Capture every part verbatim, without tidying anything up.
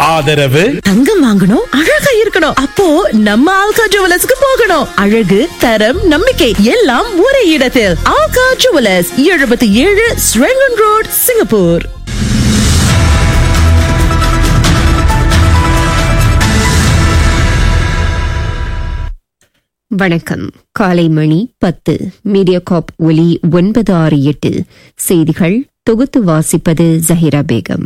ஆதரவு தங்கம் வாங்கணும், அழகா இருக்கணும். அப்போ நம்ம ஆல்கா ஜுவல்லர்ஸ்க்கு போகணும். அழகு, தரம், நம்பிக்கை எல்லாம் ஒரே இடத்தில். ஆல்கா ஜுவல்லர்ஸ், எழுபத்தி ஏழு ஸ்ரெங்கன் ரோட், சிங்கப்பூர். வணக்கம். காலை மணி பத்து. மீடியாகாப் ஒலி ஒன்பது ஆறு எட்டு. செய்திகள் தொகுத்து வாசிப்பது ஜஹிரா பேகம்.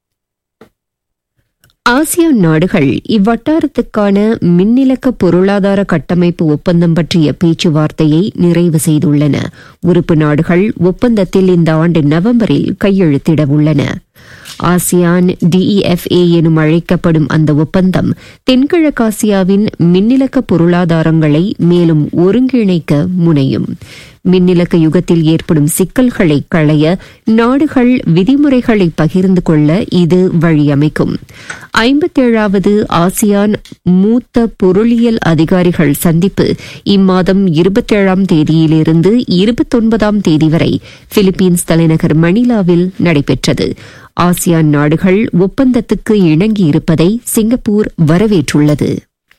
ஆசியான் நாடுகள் இவ்வட்டாரத்துக்கான மின்னிலக்க பொருளாதார கட்டமைப்பு ஒப்பந்தம் பற்றிய பேச்சுவார்த்தையை நிறைவு செய்துள்ளன. உறுப்பு நாடுகள் ஒப்பந்தத்தில் இந்த ஆண்டு நவம்பரில் கையெழுத்திட உள்ளன. ஆசியான் டிஇஎஃப்ஏ எனும் அழைக்கப்படும் அந்த ஒப்பந்தம் தென்கிழக்காசியாவின் மின்னிலக்க பொருளாதாரங்களை மேலும் ஒருங்கிணைக்க முனையும். மின்னிலக்க யுகத்தில் ஏற்படும் சிக்கல்களை களைய நாடுகள் விதிமுறைகளை பகிர்ந்து கொள்ள இது வழியமைக்கும். ஐம்பத்தேழாவது ஆசியான் மூத்த பொருளியல் அதிகாரிகள் சந்திப்பு இம்மாதம் இருபத்தேழாம் தேதியிலிருந்து இருபத்தொன்பதாம் தேதி வரை பிலிப்பீன்ஸ் தலைநகர் மணிலாவில் நடைபெற்றது. ஆசியான் நாடுகள் ஒப்பந்தத்துக்கு இணங்கியிருப்பதை சிங்கப்பூர் வரவேற்றுள்ளது.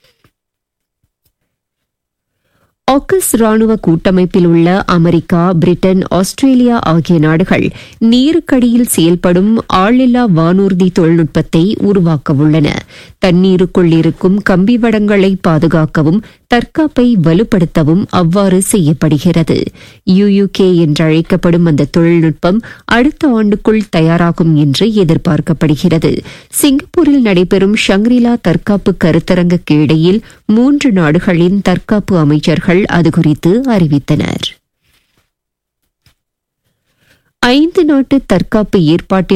ஆக்கஸ் ராணுவ கூட்டமைப்பில் உள்ள அமெரிக்கா, பிரிட்டன், ஆஸ்திரேலியா ஆகிய நாடுகள் நீருக்கடியில் செயல்படும் ஆளில்லா வானூர்தி தொழில்நுட்பத்தை உருவாக்கவுள்ளன. தண்ணீருக்குள் இருக்கும் கம்பிவடங்களை பாதுகாக்கவும் தற்காப்பை வலுப்படுத்தவும் அவ்வாறு செய்யப்படுகிறது. யுயுகே என்றழைக்கப்படும் அந்த தொழில்நுட்பம் அடுத்த ஆண்டுக்குள் தயாராகும் என்று எதிர்பார்க்கப்படுகிறது. சிங்கப்பூரில் நடைபெறும் ஷங்ரிலா தற்காப்பு கருத்தரங்குக்கு இடையில் மூன்று நாடுகளின் தற்காப்பு அமைச்சர்கள் அது குறித்து அறிவித்தனர். ஐந்து நாட்டு தற்காப்பு ஏற்பாட்டில்